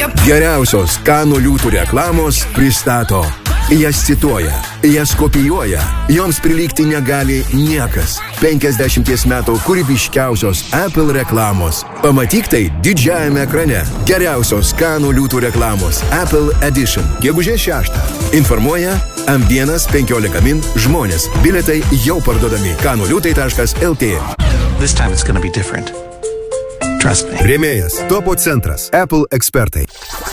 Geriausios Kanų liūtų reklamos pristato. Jas cituoja, jas kopijuoja, joms prilygti negali niekas. 50 metų kūrybiškiausios Apple reklamos. Pamatyk tai didžiajame ekrane. Geriausios Kanų liūtų reklamos Apple Edition. Gegužės 6. Informuoja M1 15 min žmonės. Bilietai jau parduodami kanuliūtai.lt. This time it's gonna be different. Trust me. Rėmėjas Topo centras Apple ekspertai.